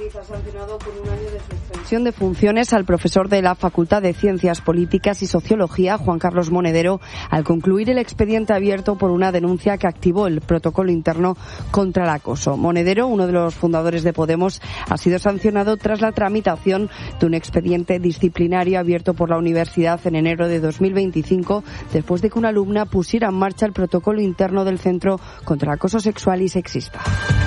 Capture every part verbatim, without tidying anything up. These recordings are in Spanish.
Madrid ha sancionado con un año de suspensión de funciones al profesor de la Facultad de Ciencias Políticas y Sociología, Juan Carlos Monedero, al concluir el expediente abierto por una denuncia que activó el protocolo interno contra el acoso. Monedero, uno de los fundadores de Podemos, ha sido sancionado tras la tramitación de un expediente disciplinario abierto por la universidad en enero de dos mil veinticinco, después de que una alumna pusiera en marcha el protocolo interno del Centro contra el Acoso Sexual y Sexista.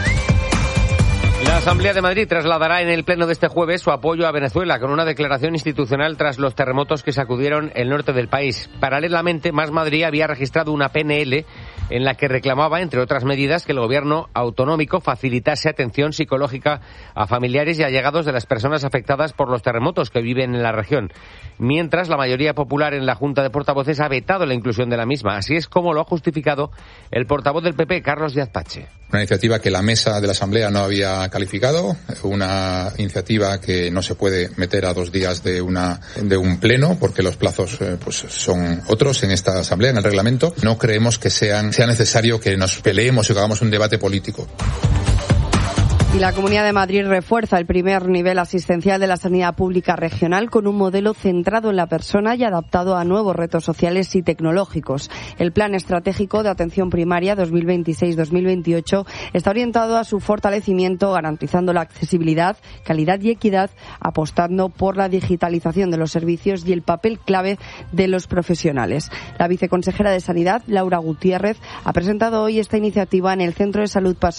La Asamblea de Madrid trasladará en el pleno de este jueves su apoyo a Venezuela con una declaración institucional tras los terremotos que sacudieron el norte del país. Paralelamente, Más Madrid había registrado una P N L en la que reclamaba, entre otras medidas, que el gobierno autonómico facilitase atención psicológica a familiares y allegados de las personas afectadas por los terremotos que viven en la región. Mientras, la mayoría popular en la Junta de Portavoces ha vetado la inclusión de la misma. Así es como lo ha justificado el portavoz del P P, Carlos Díaz Pache. Una iniciativa que la mesa de la Asamblea no había calificado, una iniciativa que no se puede meter a dos días de una de un pleno porque los plazos eh, pues son otros en esta Asamblea, en el reglamento. No creemos que sean sea necesario que nos peleemos y que hagamos un debate político. Y la Comunidad de Madrid refuerza el primer nivel asistencial de la sanidad pública regional con un modelo centrado en la persona y adaptado a nuevos retos sociales y tecnológicos. El Plan Estratégico de Atención Primaria dos mil veintiséis dos mil veintiocho está orientado a su fortalecimiento, garantizando la accesibilidad, calidad y equidad, apostando por la digitalización de los servicios y el papel clave de los profesionales. La viceconsejera de Sanidad, Laura Gutiérrez, ha presentado hoy esta iniciativa en el Centro de Salud Paseo